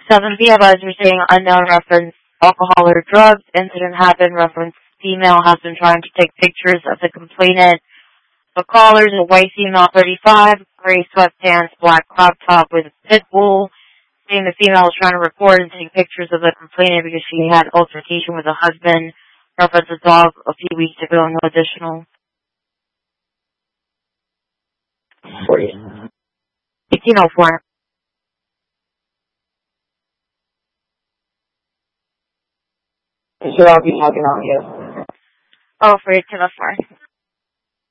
7 p.m. advisory saying unknown reference alcohol or drugs. Incident happened. Reference female has been trying to take pictures of the complainant. The caller is a white female, 35, gray sweatpants, black crop top with a pit bull. Saying the female was trying to record and take pictures of the complainant because she had altercation with her husband. Reference a dog a few weeks ago. No additional. 1804. Sure, I'll be talking on you. Oh, for 1804.